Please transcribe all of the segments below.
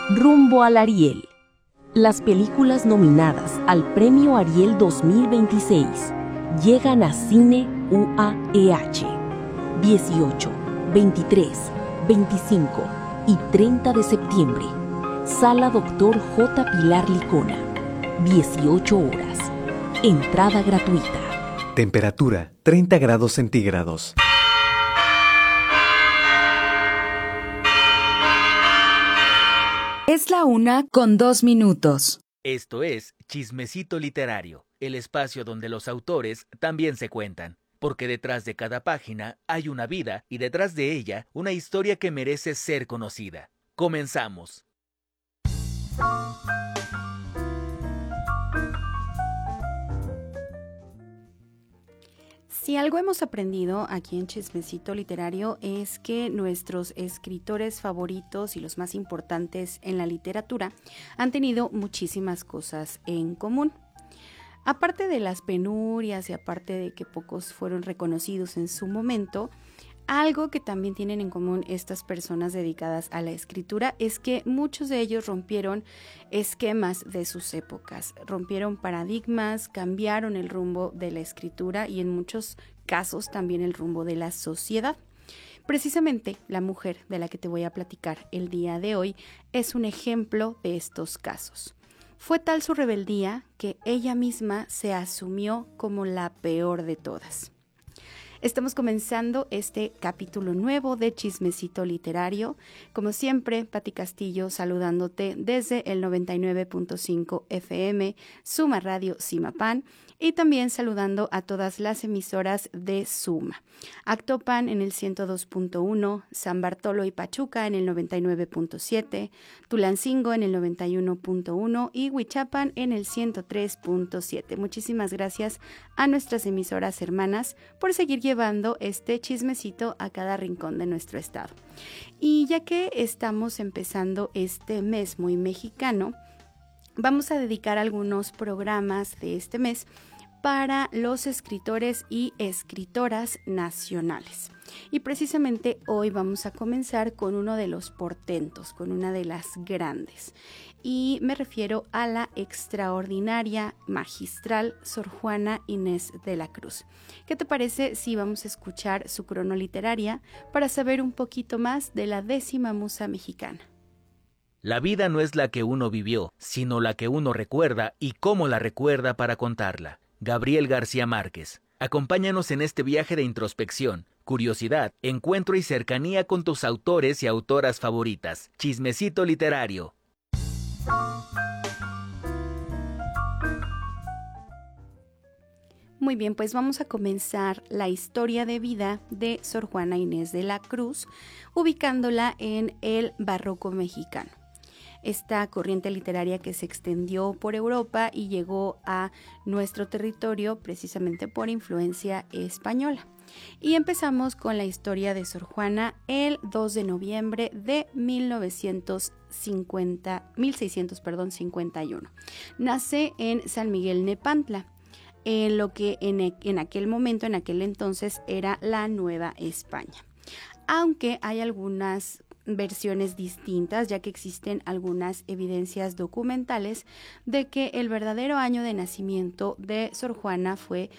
Rumbo al Ariel. Las películas nominadas al Premio Ariel 2026 llegan a Cine UAEH 18, 23, 25 y 30 de septiembre. Sala Dr. J. Pilar Licona. 18 horas. Entrada gratuita. Temperatura 30 grados centígrados. Es la 1:02. Esto es Chismecito Literario, el espacio donde los autores también se cuentan, porque detrás de cada página hay una vida y detrás de ella una historia que merece ser conocida. Comenzamos. Si algo hemos aprendido aquí en Chismecito Literario es que nuestros escritores favoritos y los más importantes en la literatura han tenido muchísimas cosas en común. Aparte de las penurias y aparte de que pocos fueron reconocidos en su momento, algo que también tienen en común estas personas dedicadas a la escritura es que muchos de ellos rompieron esquemas de sus épocas, rompieron paradigmas, cambiaron el rumbo de la escritura y en muchos casos también el rumbo de la sociedad. Precisamente la mujer de la que te voy a platicar el día de hoy es un ejemplo de estos casos. Fue tal su rebeldía que ella misma se asumió como la peor de todas. Estamos comenzando este capítulo nuevo de Chismecito Literario. Como siempre, Pati Castillo saludándote desde el 99.5 FM, Suma Radio Zimapán, y también saludando a todas las emisoras de Suma. Actopan en el 102.1, San Bartolo y Pachuca en el 99.7, Tulancingo en el 91.1 y Huichapan en el 103.7. Muchísimas gracias a nuestras emisoras hermanas por seguir llevando este chismecito a cada rincón de nuestro estado. Y ya que estamos empezando este mes muy mexicano, vamos a dedicar algunos programas de este mes para los escritores y escritoras nacionales. Y precisamente hoy vamos a comenzar con uno de los portentos, con una de las grandes. Y me refiero a la extraordinaria, magistral Sor Juana Inés de la Cruz. ¿Qué te parece si vamos a escuchar su cronoliteraria para saber un poquito más de la 10ª musa mexicana? La vida no es la que uno vivió, sino la que uno recuerda y cómo la recuerda para contarla. Gabriel García Márquez. Acompáñanos en este viaje de introspección, curiosidad, encuentro y cercanía con tus autores y autoras favoritas. Chismecito Literario. Muy bien, pues vamos a comenzar la historia de vida de Sor Juana Inés de la Cruz, ubicándola en el barroco mexicano. Esta corriente literaria que se extendió por Europa y llegó a nuestro territorio precisamente por influencia española. Y empezamos con la historia de Sor Juana el 2 de noviembre de 1651. Nace en San Miguel Nepantla, en lo que en aquel momento, en aquel entonces, era la Nueva España. Aunque hay algunas versiones distintas, ya que existen algunas evidencias documentales de que el verdadero año de nacimiento de Sor Juana fue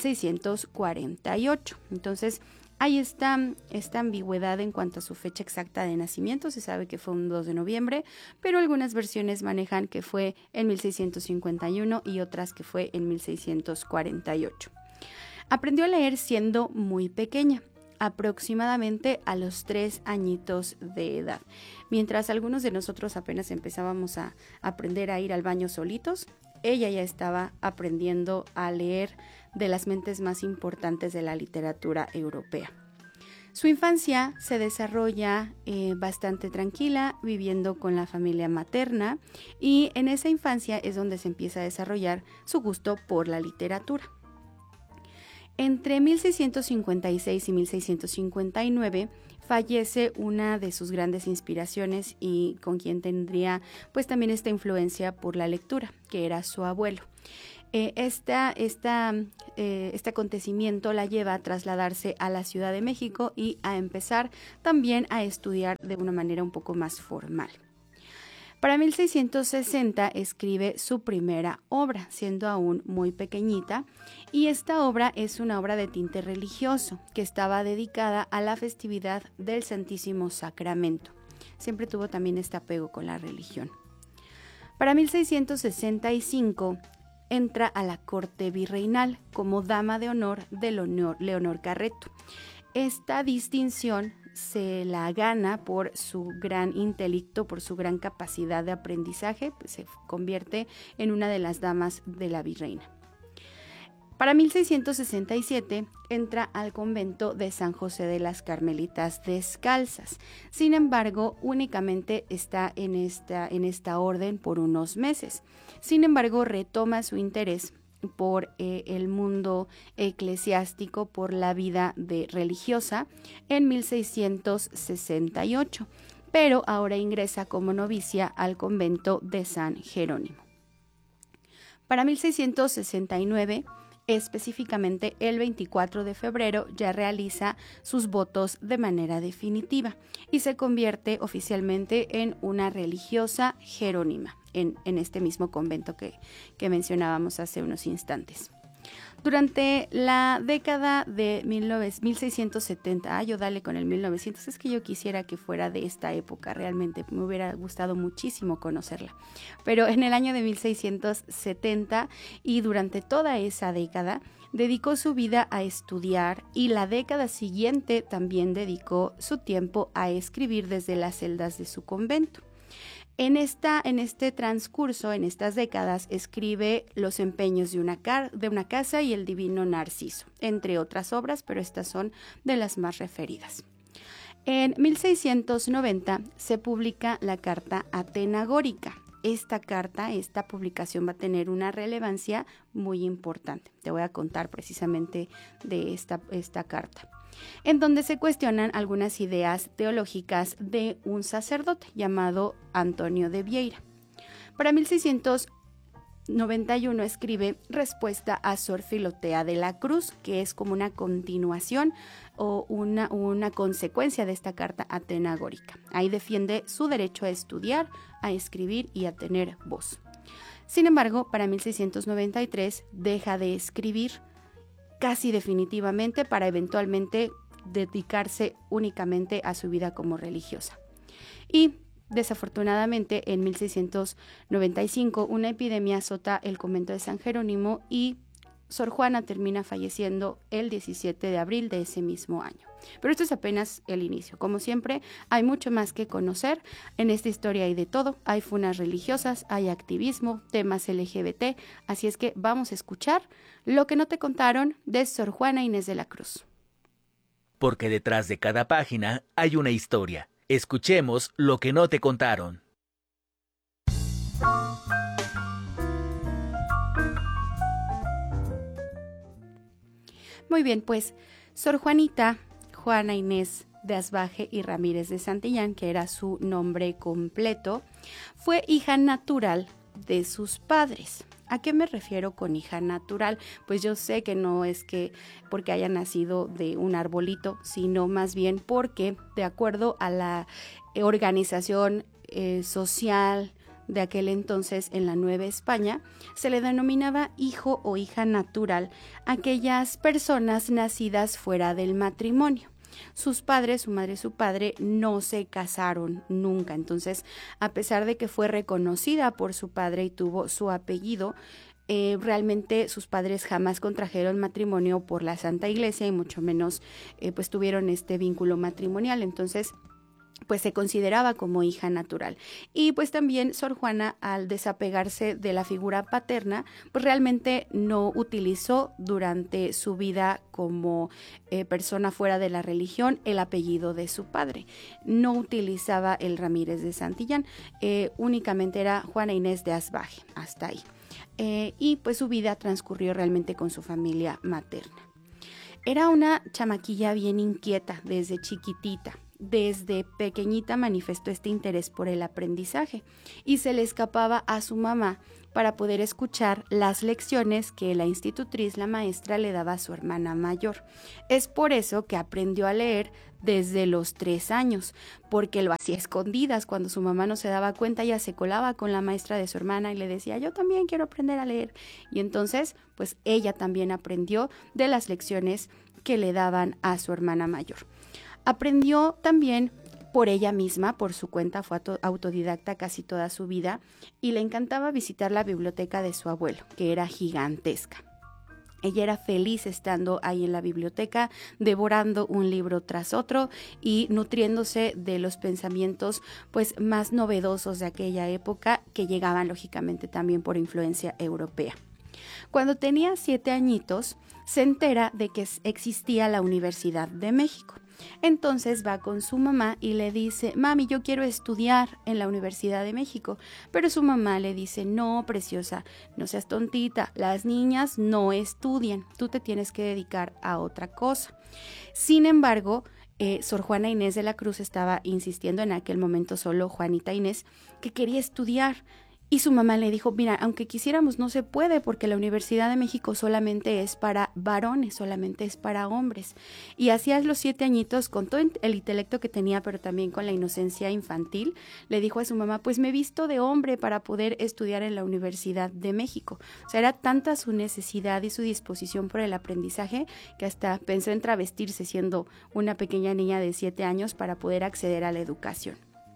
1648. Entonces, hay esta ambigüedad en cuanto a su fecha exacta de nacimiento. Se sabe que fue un 2 de noviembre, pero algunas versiones manejan que fue en 1651 y otras que fue en 1648. Aprendió a leer siendo muy pequeña, aproximadamente a los 3 añitos de edad. Mientras algunos de nosotros apenas empezábamos a aprender a ir al baño solitos, ella ya estaba aprendiendo a leer de las mentes más importantes de la literatura europea. Su infancia se desarrolla bastante tranquila, viviendo con la familia materna, y en esa infancia es donde se empieza a desarrollar su gusto por la literatura. Entre 1656 y 1659 fallece una de sus grandes inspiraciones y con quien tendría pues también esta influencia por la lectura, que era su abuelo. Este acontecimiento la lleva a trasladarse a la Ciudad de México y a empezar también a estudiar de una manera un poco más formal. Para 1660 escribe su primera obra, siendo aún muy pequeñita, y esta obra es una obra de tinte religioso que estaba dedicada a la festividad del Santísimo Sacramento. Siempre tuvo también este apego con la religión. Para 1665 entra a la corte virreinal como dama de honor de Leonor Carreto. Esta distinción se la gana por su gran intelecto, por su gran capacidad de aprendizaje, pues se convierte en una de las damas de la virreina. Para 1667 entra al convento de San José de las Carmelitas Descalzas. Sin embargo, únicamente está en esta orden por unos meses. Sin embargo, retoma su interés por el mundo eclesiástico, por la vida religiosa en 1668, pero ahora ingresa como novicia al convento de San Jerónimo. Para 1669, específicamente el 24 de febrero, ya realiza sus votos de manera definitiva y se convierte oficialmente en una religiosa jerónima en este mismo convento que mencionábamos hace unos instantes. Durante la década de 1670, yo dale con el 1900, es que yo quisiera que fuera de esta época, realmente me hubiera gustado muchísimo conocerla, pero en el año de 1670 y durante toda esa década dedicó su vida a estudiar, y la década siguiente también dedicó su tiempo a escribir desde las celdas de su convento. En este transcurso, en estas décadas, escribe Los empeños de una casa y El divino Narciso, entre otras obras, pero estas son de las más referidas. En 1690 se publica la Carta Atenagórica. Esta publicación va a tener una relevancia muy importante. Te voy a contar precisamente de esta carta, en donde se cuestionan algunas ideas teológicas de un sacerdote llamado Antonio de Vieira. Para 1691 escribe Respuesta a Sor Filotea de la Cruz, que es como una continuación o una consecuencia de esta carta atenagórica. Ahí defiende su derecho a estudiar, a escribir y a tener voz. Sin embargo, para 1693 deja de escribir casi definitivamente para eventualmente dedicarse únicamente a su vida como religiosa. Y desafortunadamente en 1695 una epidemia azota el convento de San Jerónimo y Sor Juana termina falleciendo el 17 de abril de ese mismo año. Pero esto es apenas el inicio. Como siempre, hay mucho más que conocer. En esta historia hay de todo. Hay funas religiosas, hay activismo, temas LGBT. Así es que vamos a escuchar Lo que no te contaron de Sor Juana Inés de la Cruz. Porque detrás de cada página hay una historia. Escuchemos Lo que no te contaron. Muy bien, pues Sor Juanita, Juana Inés de Asbaje y Ramírez de Santillán, que era su nombre completo, fue hija natural de sus padres. ¿A qué me refiero con hija natural? Pues yo sé que no es que porque haya nacido de un arbolito, sino más bien porque, de acuerdo a la organización social de aquel entonces en la Nueva España, se le denominaba hijo o hija natural a aquellas personas nacidas fuera del matrimonio. Sus padres, su madre y su padre, no se casaron nunca. Entonces, a pesar de que fue reconocida por su padre y tuvo su apellido, realmente sus padres jamás contrajeron matrimonio por la Santa Iglesia y mucho menos pues tuvieron este vínculo matrimonial. Entonces, pues se consideraba como hija natural. Y pues también Sor Juana, al desapegarse de la figura paterna, pues realmente no utilizó durante su vida como persona fuera de la religión el apellido de su padre. No utilizaba el Ramírez de Santillán, únicamente era Juana Inés de Asbaje, hasta ahí. Y pues su vida transcurrió realmente con su familia materna. Era una chamaquilla bien inquieta desde chiquitita. desde pequeñita manifestó este interés por el aprendizaje y se le escapaba a su mamá para poder escuchar las lecciones que la institutriz, la maestra, le daba a su hermana mayor. Es por eso que aprendió a leer desde los 3 años, porque lo hacía a escondidas. Cuando su mamá no se daba cuenta, ella se colaba con la maestra de su hermana y le decía, yo también quiero aprender a leer. Y entonces, pues ella también aprendió de las lecciones que le daban a su hermana mayor. Aprendió también por ella misma, por su cuenta, fue autodidacta casi toda su vida y le encantaba visitar la biblioteca de su abuelo, que era gigantesca. Ella era feliz estando ahí en la biblioteca, devorando un libro tras otro y nutriéndose de los pensamientos pues más novedosos de aquella época, que llegaban lógicamente también por influencia europea. Cuando tenía 7 añitos, se entera de que existía la Universidad de México. Entonces va con su mamá y le dice, mami, yo quiero estudiar en la Universidad de México. Pero su mamá le dice, no, preciosa, no seas tontita, las niñas no estudian, tú te tienes que dedicar a otra cosa. Sin embargo, Sor Juana Inés de la Cruz estaba insistiendo, en aquel momento solo Juanita Inés, que quería estudiar. Y su mamá le dijo, mira, aunque quisiéramos no se puede porque la Universidad de México solamente es para varones, solamente es para hombres. Y así a los 7 añitos, con todo el intelecto que tenía, pero también con la inocencia infantil, le dijo a su mamá, pues me visto de hombre para poder estudiar en la Universidad de México. O sea, era tanta su necesidad y su disposición por el aprendizaje que hasta pensó en travestirse siendo una pequeña niña de 7 años para poder acceder a la educación.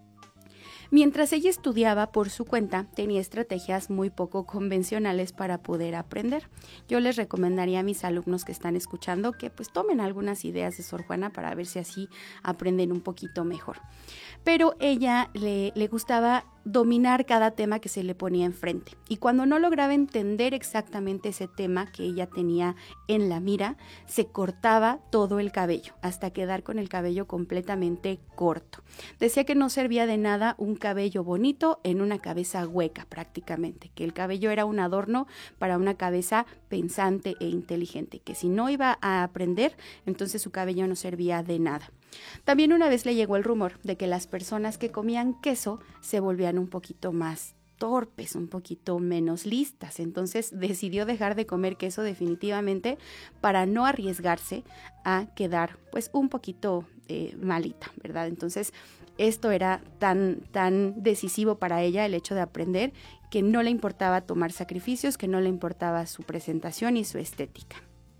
Mientras ella estudiaba por su cuenta, tenía estrategias muy poco convencionales para poder aprender. Yo les recomendaría a mis alumnos que están escuchando que pues tomen algunas ideas de Sor Juana para ver si así aprenden un poquito mejor. Pero ella le gustaba dominar cada tema que se le ponía enfrente. Y cuando no lograba entender exactamente ese tema que ella tenía en la mira, se cortaba todo el cabello hasta quedar con el cabello completamente corto. Decía que no servía de nada un cabello bonito en una cabeza hueca prácticamente, que el cabello era un adorno para una cabeza pensante e inteligente, que si no iba a aprender, entonces su cabello no servía de nada. También una vez le llegó el rumor de que las personas que comían queso se volvían un poquito más torpes, un poquito menos listas. Entonces decidió dejar de comer queso definitivamente para no arriesgarse a quedar pues un poquito malita, ¿verdad? Entonces esto era tan decisivo para ella, el hecho de aprender, que no le importaba tomar sacrificios, que no le importaba su presentación y su estética.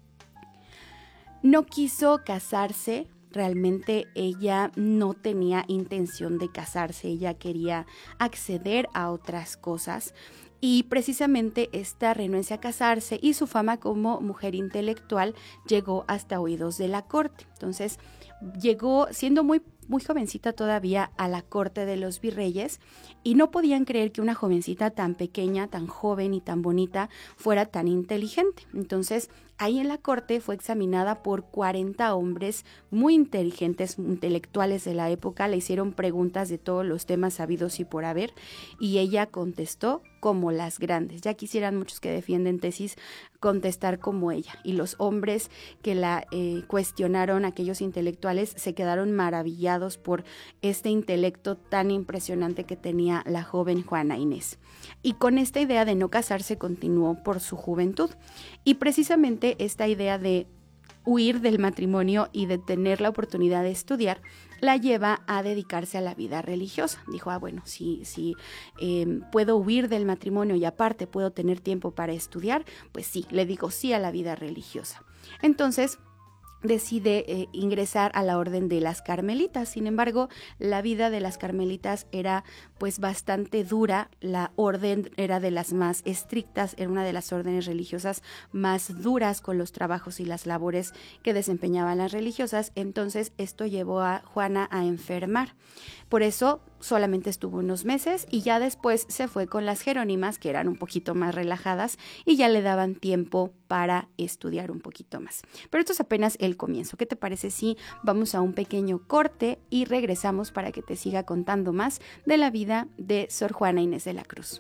No quiso casarse. Realmente ella no tenía intención de casarse, ella quería acceder a otras cosas y precisamente esta renuencia a casarse y su fama como mujer intelectual llegó hasta oídos de la corte. Entonces llegó siendo muy jovencita todavía a la corte de los virreyes y no podían creer que una jovencita tan pequeña, tan joven y tan bonita fuera tan inteligente. Entonces ahí en la corte fue examinada por 40 hombres muy inteligentes, intelectuales de la época. Le hicieron preguntas de todos los temas sabidos y por haber y ella contestó como las grandes. Ya quisieran muchos que defienden tesis contestar como ella. Y los hombres que la cuestionaron, aquellos intelectuales, se quedaron maravillados por este intelecto tan impresionante que tenía la joven Juana Inés. Y con esta idea de no casarse continuó por su juventud. Y precisamente esta idea de huir del matrimonio y de tener la oportunidad de estudiar la lleva a dedicarse a la vida religiosa. Dijo, bueno, si puedo huir del matrimonio y aparte puedo tener tiempo para estudiar, pues sí, le digo sí a la vida religiosa. Entonces decide ingresar a la orden de las carmelitas. Sin embargo, la vida de las carmelitas era pues bastante dura. La orden era de las más estrictas, era una de las órdenes religiosas más duras con los trabajos y las labores que desempeñaban las religiosas. Entonces esto llevó a Juana a enfermar. Por eso solamente estuvo unos meses y ya después se fue con las jerónimas, que eran un poquito más relajadas y ya le daban tiempo para estudiar un poquito más. Pero esto es apenas el comienzo. ¿Qué te parece si vamos a un pequeño corte y regresamos para que te siga contando más de la vida de Sor Juana Inés de la Cruz?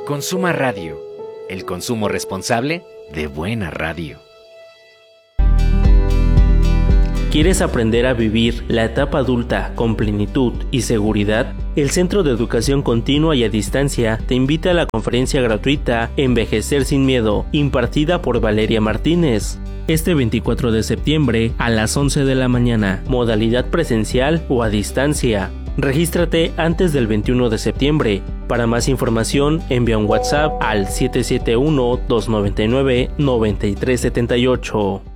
Consuma Radio, el consumo responsable de buena radio. ¿Quieres aprender a vivir la etapa adulta con plenitud y seguridad? El Centro de Educación Continua y a Distancia te invita a la conferencia gratuita Envejecer sin Miedo, impartida por Valeria Martínez. Este 24 de septiembre a las 11 de la mañana, modalidad presencial o a distancia. Regístrate antes del 21 de septiembre. Para más información, envía un WhatsApp al 771-299-9378.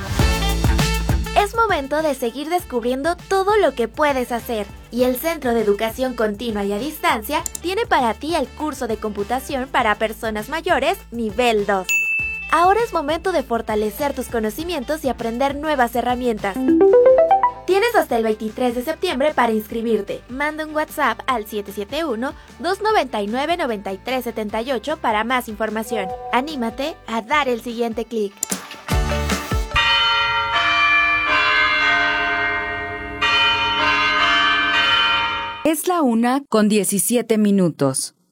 Es momento de seguir descubriendo todo lo que puedes hacer, y el Centro de Educación Continua y a Distancia tiene para ti el curso de computación para personas mayores nivel 2. Ahora es momento de fortalecer tus conocimientos y aprender nuevas herramientas. Tienes hasta el 23 de septiembre para inscribirte. Manda un WhatsApp al 771-299-9378 para más información. Anímate a dar el siguiente clic. Es la 1:17.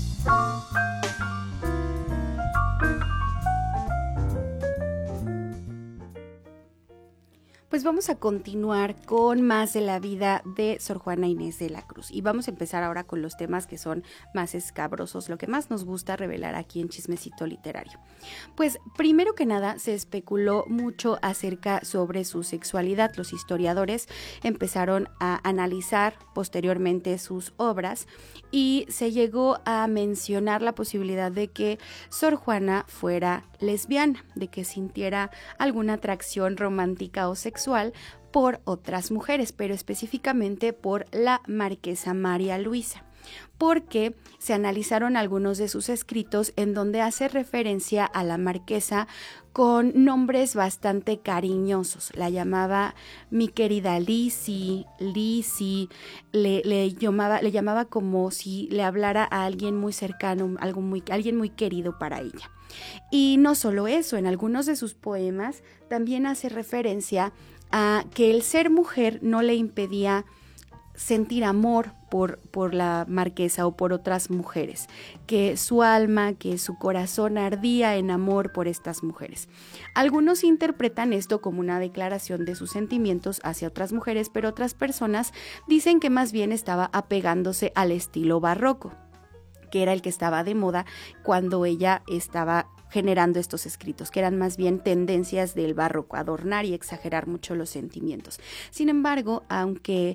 Pues vamos a continuar con más de la vida de Sor Juana Inés de la Cruz, y vamos a empezar ahora con los temas que son más escabrosos, lo que más nos gusta revelar aquí en Chismecito Literario. Pues primero que nada se especuló mucho acerca sobre su sexualidad. Los historiadores empezaron a analizar posteriormente sus obras y se llegó a mencionar la posibilidad de que Sor Juana fuera lesbiana, de que sintiera alguna atracción romántica o sexual por otras mujeres, pero específicamente por la marquesa María Luisa, porque se analizaron algunos de sus escritos en donde hace referencia a la marquesa con nombres bastante cariñosos. La llamaba mi querida Lizzy, le llamaba como si le hablara a alguien muy cercano, alguien muy querido para ella. Y no solo eso, en algunos de sus poemas también hace referencia a que el ser mujer no le impedía sentir amor por la marquesa o por otras mujeres, que su alma, que su corazón ardía en amor por estas mujeres. Algunos interpretan esto como una declaración de sus sentimientos hacia otras mujeres, pero otras personas dicen que más bien estaba apegándose al estilo barroco, que era el que estaba de moda cuando ella estaba generando estos escritos, que eran más bien tendencias del barroco, adornar y exagerar mucho los sentimientos. Sin embargo, aunque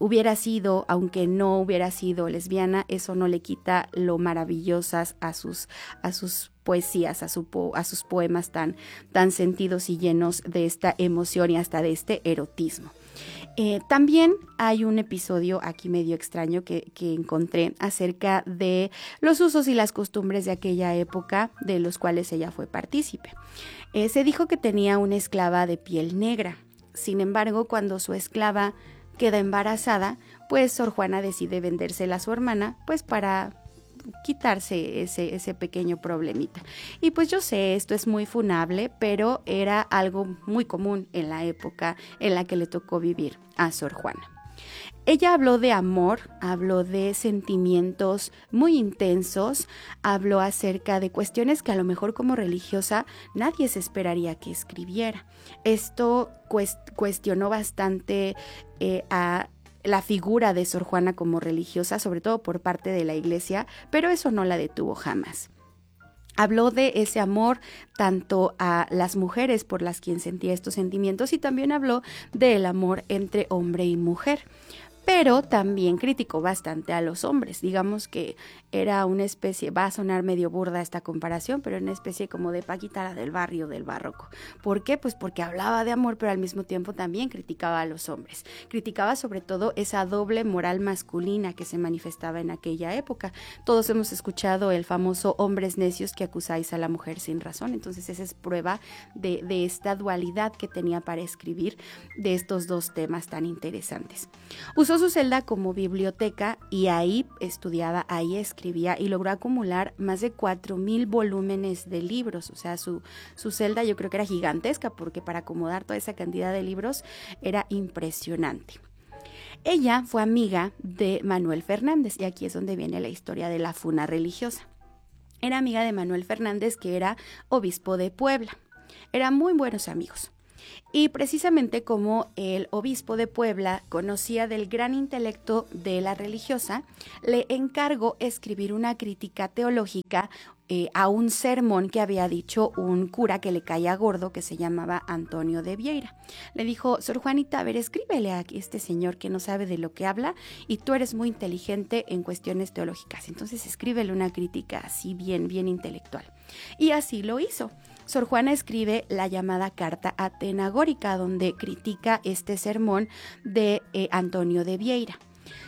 no hubiera sido lesbiana, eso no le quita lo maravillosas a sus poesías, a sus poemas tan sentidos y llenos de esta emoción y hasta de este erotismo. También hay un episodio aquí medio extraño que encontré acerca de los usos y las costumbres de aquella época, de los cuales ella fue partícipe. Se dijo que tenía una esclava de piel negra. Sin embargo, cuando su esclava queda embarazada, pues Sor Juana decide vendérsela a su hermana, pues para quitarse ese pequeño problemita. Y pues yo sé, esto es muy funable, pero era algo muy común en la época en la que le tocó vivir a Sor Juana. Ella habló de amor, habló de sentimientos muy intensos, habló acerca de cuestiones que a lo mejor como religiosa nadie se esperaría que escribiera. Esto cuestionó bastante a la figura de Sor Juana como religiosa, sobre todo por parte de la iglesia, pero eso no la detuvo jamás. Habló de ese amor tanto a las mujeres por las quien sentía estos sentimientos, y también habló del amor entre hombre y mujer. Pero también criticó bastante a los hombres. Digamos que era una especie, va a sonar medio burda esta comparación, pero una especie como de Paquita la del barrio del barroco. ¿Por qué? Pues porque hablaba de amor, pero al mismo tiempo también criticaba a los hombres. Criticaba sobre todo esa doble moral masculina que se manifestaba en aquella época. Todos hemos escuchado el famoso hombres necios que acusáis a la mujer sin razón. Entonces esa es prueba de esta dualidad que tenía para escribir de estos dos temas tan interesantes. Usó su celda como biblioteca y ahí estudiaba, ahí escribía y logró acumular más de 4,000 volúmenes de libros. O sea, su celda yo creo que era gigantesca, porque para acomodar toda esa cantidad de libros era impresionante. Ella fue amiga de Manuel Fernández, y aquí es donde viene la historia de la funa religiosa. era amiga de Manuel Fernández, que era obispo de Puebla. Eran muy buenos amigos. Y precisamente como el obispo de Puebla conocía del gran intelecto de la religiosa, le encargó escribir una crítica teológica a un sermón que había dicho un cura que le caía gordo, que se llamaba Antonio de Vieira. Le dijo: Sor Juanita, a ver, escríbele a este señor que no sabe de lo que habla y tú eres muy inteligente en cuestiones teológicas. Entonces escríbele una crítica así bien intelectual. Y así lo hizo. Sor Juana escribe la llamada Carta Atenagórica, donde critica este sermón de Antonio de Vieira.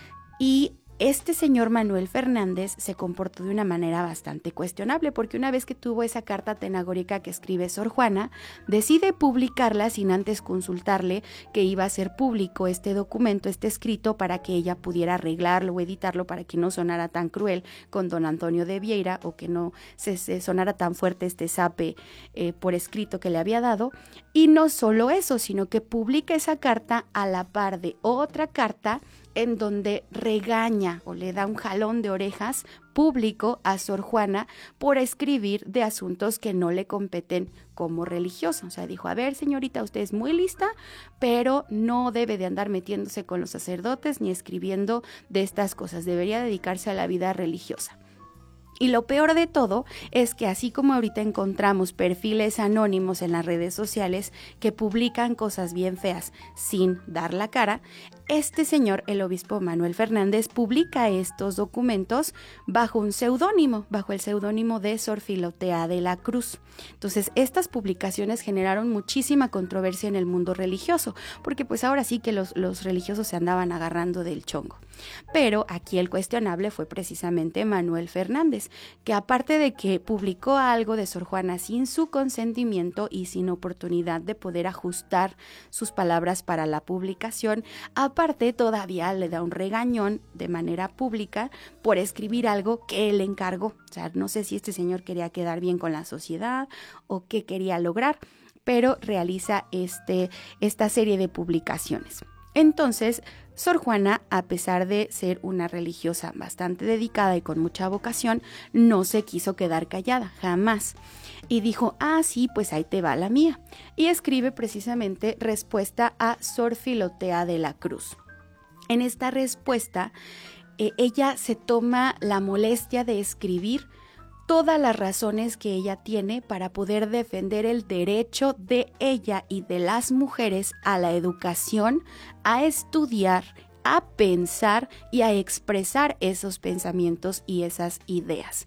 Y este señor Manuel Fernández se comportó de una manera bastante cuestionable, porque una vez que tuvo esa carta atenagórica que escribe Sor Juana, decide publicarla sin antes consultarle que iba a ser público este documento, este escrito, para que ella pudiera arreglarlo o editarlo para que no sonara tan cruel con don Antonio de Vieira, o que no se sonara tan fuerte este zape por escrito que le había dado. Y no solo eso, sino que publica esa carta a la par de otra carta en donde regaña o le da un jalón de orejas público a Sor Juana por escribir de asuntos que no le competen como religiosa. O sea, dijo: a ver, señorita, usted es muy lista, pero no debe de andar metiéndose con los sacerdotes ni escribiendo de estas cosas, debería dedicarse a la vida religiosa. Y lo peor de todo es que, así como ahorita encontramos perfiles anónimos en las redes sociales que publican cosas bien feas sin dar la cara, este señor, el obispo Manuel Fernández, publica estos documentos bajo un seudónimo, bajo el seudónimo de Sor Filotea de la Cruz. Entonces, estas publicaciones generaron muchísima controversia en el mundo religioso, porque pues ahora sí que los religiosos se andaban agarrando del chongo. Pero aquí el cuestionable fue precisamente Manuel Fernández, que aparte de que publicó algo de Sor Juana sin su consentimiento y sin oportunidad de poder ajustar sus palabras para la publicación, aparte todavía le da un regañón de manera pública por escribir algo que él encargó. O sea, no sé si este señor quería quedar bien con la sociedad o qué quería lograr, pero realiza esta serie de publicaciones. Entonces, Sor Juana, a pesar de ser una religiosa bastante dedicada y con mucha vocación, no se quiso quedar callada, jamás. Y dijo: sí, pues ahí te va la mía. Y escribe precisamente respuesta a Sor Filotea de la Cruz. En esta respuesta, ella se toma la molestia de escribir todas las razones que ella tiene para poder defender el derecho de ella y de las mujeres a la educación, a estudiar, a pensar y a expresar esos pensamientos y esas ideas.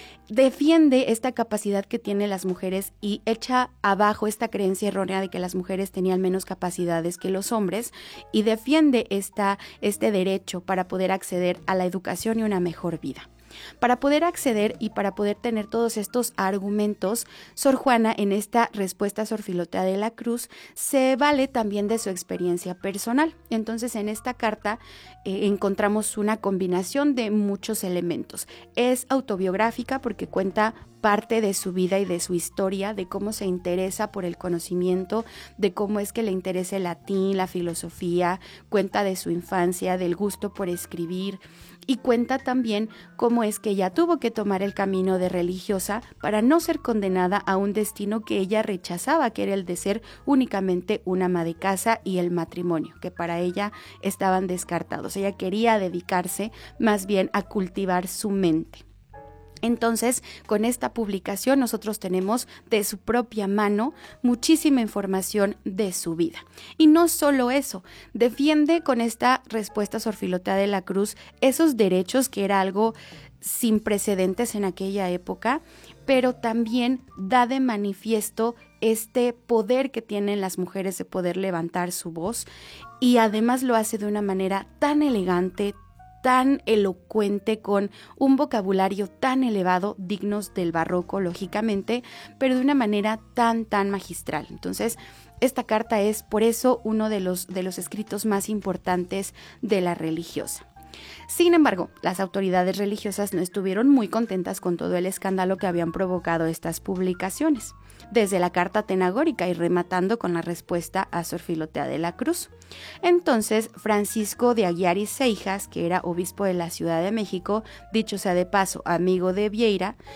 Defiende esta capacidad que tienen las mujeres y echa abajo esta creencia errónea de que las mujeres tenían menos capacidades que los hombres, y defiende este derecho para poder acceder a la educación y una mejor vida. Para poder acceder y para poder tener todos estos argumentos, Sor Juana, en esta respuesta a Sor Filotea de la Cruz, se vale también de su experiencia personal. Entonces, en esta carta encontramos una combinación de muchos elementos. Es autobiográfica porque cuenta parte de su vida y de su historia, de cómo se interesa por el conocimiento, de cómo es que le interesa el latín, la filosofía, cuenta de su infancia, del gusto por escribir, y cuenta también cómo es que ella tuvo que tomar el camino de religiosa para no ser condenada a un destino que ella rechazaba, que era el de ser únicamente una ama de casa y el matrimonio, que para ella estaban descartados. Ella quería dedicarse más bien a cultivar su mente. Entonces, con esta publicación nosotros tenemos de su propia mano muchísima información de su vida. Y no solo eso, defiende con esta respuesta Sor Filotea de la Cruz esos derechos, que era algo sin precedentes en aquella época, pero también da de manifiesto este poder que tienen las mujeres de poder levantar su voz, y además lo hace de una manera tan elegante, tan elocuente, con un vocabulario tan elevado, dignos del barroco, lógicamente, pero de una manera tan magistral. Entonces, esta carta es por eso uno de los escritos más importantes de la religiosa. Sin embargo, las autoridades religiosas no estuvieron muy contentas con todo el escándalo que habían provocado estas publicaciones, desde la carta atenagórica y rematando con la respuesta a Sor Filotea de la Cruz. Entonces, Francisco de Aguiar y Seijas, que era obispo de la Ciudad de México, dicho sea de paso, amigo de Vieira,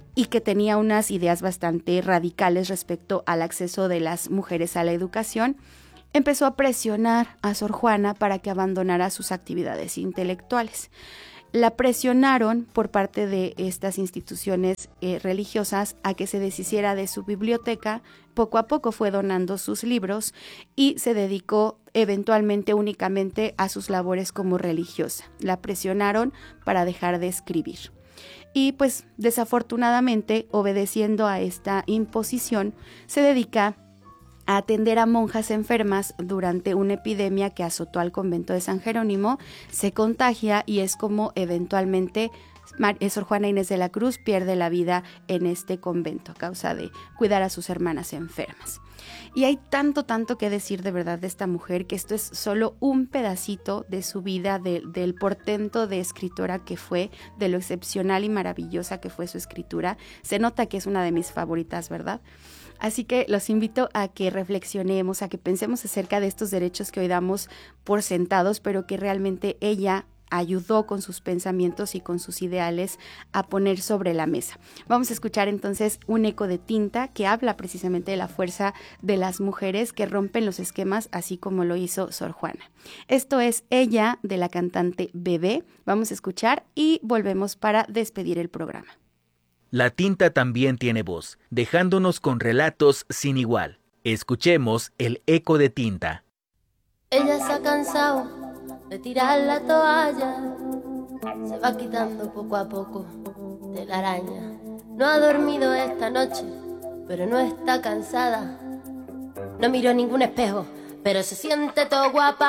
y que tenía unas ideas bastante radicales respecto al acceso de las mujeres a la educación, empezó a presionar a Sor Juana para que abandonara sus actividades intelectuales. La presionaron por parte de estas instituciones religiosas a que se deshiciera de su biblioteca. Poco a poco fue donando sus libros y se dedicó eventualmente únicamente a sus labores como religiosa. La presionaron para dejar de escribir. Y pues desafortunadamente, obedeciendo a esta imposición, se dedica a atender a monjas enfermas durante una epidemia que azotó al convento de San Jerónimo, se contagia y es como eventualmente Sor Juana Inés de la Cruz pierde la vida en este convento a causa de cuidar a sus hermanas enfermas. Y hay tanto que decir de verdad de esta mujer, que esto es solo un pedacito de su vida, del portento de escritora que fue, de lo excepcional y maravillosa que fue su escritura. Se nota que es una de mis favoritas, ¿verdad? Así que los invito a que reflexionemos, a que pensemos acerca de estos derechos que hoy damos por sentados, pero que realmente ella ayudó con sus pensamientos y con sus ideales a poner sobre la mesa. Vamos a escuchar entonces Un eco de tinta, que habla precisamente de la fuerza de las mujeres que rompen los esquemas, así como lo hizo Sor Juana. Esto es Ella, de la cantante Bebé. Vamos a escuchar y volvemos para despedir el programa. La tinta también tiene voz, dejándonos con relatos sin igual. Escuchemos El eco de tinta. Ella se ha cansado de tirar la toalla, se va quitando poco a poco de la araña. No ha dormido esta noche, pero no está cansada. No miró ningún espejo, pero se siente todo guapa.